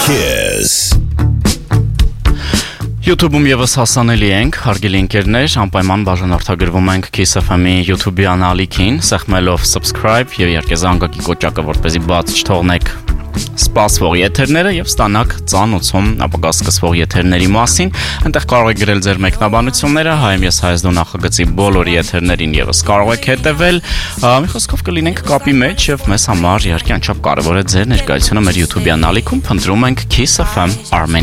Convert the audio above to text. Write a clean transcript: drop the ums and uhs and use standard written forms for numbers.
Kiss. YouTube-ում եւս հասանելի ենք, հարգելի ընկերներ, անպայման բաժանորդագրվում ենք Kiss FM-ի YouTube-յան ալիքին, սեղմելով subscribe եւ իհարկե զանգակի կոճակը, որպեսզի բաց չթողնեք սպասվող եթերները եւ ստանաք ծանուցում ապագա սկսվող եթերների մասին։ Այնտեղ կարող եք գրել ձեր մեկնաբանությունները, հայեմ ես Հայաստան նախագծի բոլոր եթերներին եւս կարող եք հետեւել։ Մի խոսքով կլինենք կապի մեջ եւ մեզ համար իհարկե անչափ կարեւոր է ձեր ներկայությունը մեր YouTube-յան ալիքում։ Փնտրում ենք Kiss FM Armenia։